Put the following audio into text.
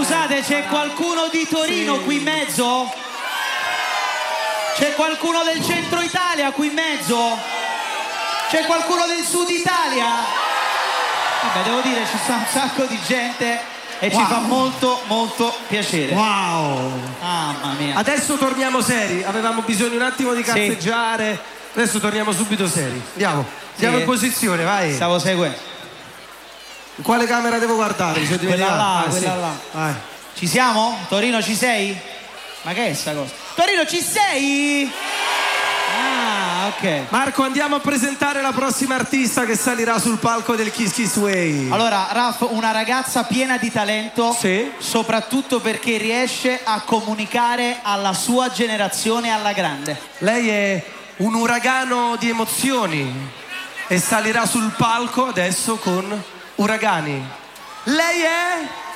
Scusate, c'è qualcuno di Torino qui in mezzo? C'è qualcuno del centro Italia qui in mezzo? C'è qualcuno del sud Italia? Vabbè, devo dire, ci sta un sacco di gente e ci fa molto molto piacere. Wow! Mamma mia. Adesso torniamo seri, avevamo bisogno un attimo di cazzeggiare, adesso torniamo subito seri. Andiamo in posizione, vai. Stavo seguendo. In quale camera devo guardare? Quella là, quella là. Vai. Ci siamo? Torino ci sei? Ma che è sta cosa? Torino ci sei? Ah, ok. Marco, andiamo a presentare la prossima artista che salirà sul palco del Kiss Kiss Way. Allora, Raf, una ragazza piena di talento, sì, soprattutto perché riesce a comunicare alla sua generazione alla grande. Lei è un uragano di emozioni e salirà sul palco adesso con Uragani. Lei è